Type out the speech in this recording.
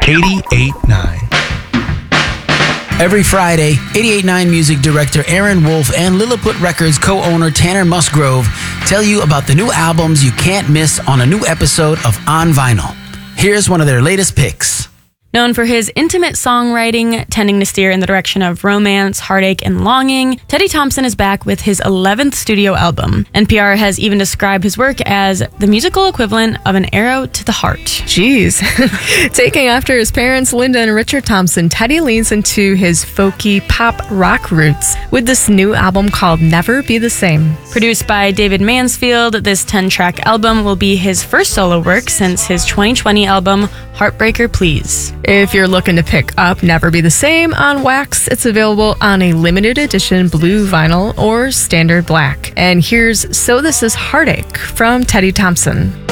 88.9. Every Friday, 88.9 music director Aaron Wolf and Lilliput Records co-owner Tanner Musgrove tell you about the new albums you can't miss on a new episode of On Vinyl. Here's one of their latest picks. Known for his intimate songwriting, tending to steer in the direction of romance, heartache, and longing, Teddy Thompson is back with his 11th studio album. NPR has even described his work as the musical equivalent of an arrow to the heart. Jeez. Taking after his parents, Linda and Richard Thompson, Teddy leans into his folky pop rock roots with this new album called Never Be the Same. Produced by David Mansfield, this 10-track album will be his first solo work since his 2020 album, Heartbreaker Please. If you're looking to pick up Never Be the Same on wax, it's available on a limited edition blue vinyl or standard black. And here's So This Is Heartache from Teddy Thompson.